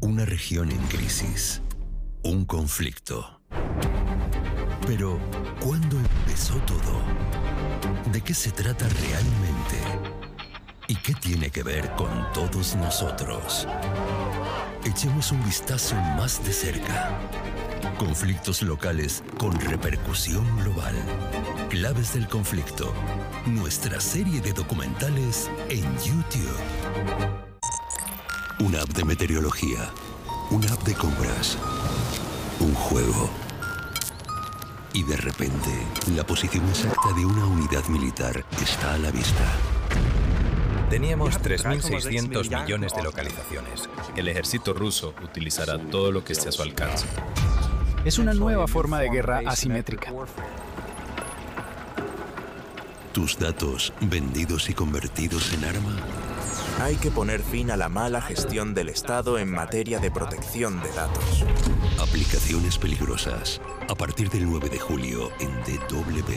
Una región en crisis. Un conflicto. Pero, ¿cuándo empezó todo? ¿De qué se trata realmente? ¿Y qué tiene que ver con todos nosotros? Echemos un vistazo más de cerca. Conflictos locales con repercusión global. Claves del conflicto. Nuestra serie de documentales en YouTube. Una app de meteorología. Una app de compras. Un juego. Y de repente, la posición exacta de una unidad militar está a la vista. Teníamos 3.600 millones de localizaciones. El ejército ruso utilizará todo lo que esté a su alcance. Es una nueva forma de guerra asimétrica. ¿Tus datos vendidos y convertidos en arma? Hay que poner fin a la mala gestión del Estado en materia de protección de datos. Aplicaciones peligrosas. A partir del 9 de julio en DW.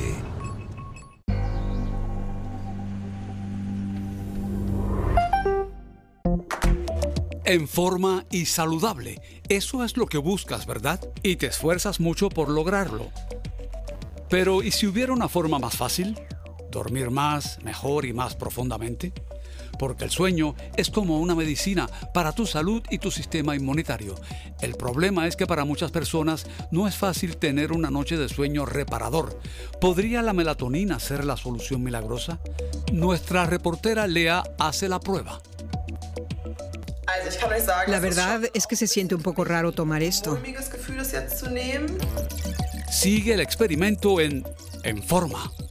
En forma y saludable. Eso es lo que buscas, ¿verdad? Y te esfuerzas mucho por lograrlo. Pero, ¿y si hubiera una forma más fácil? ¿Dormir más, mejor y más profundamente? Porque el sueño es como una medicina para tu salud y tu sistema inmunitario. El problema es que para muchas personas no es fácil tener una noche de sueño reparador. ¿Podría la melatonina ser la solución milagrosa? Nuestra reportera Lea hace la prueba. La verdad es que se siente un poco raro tomar esto. Sigue el experimento en Forma.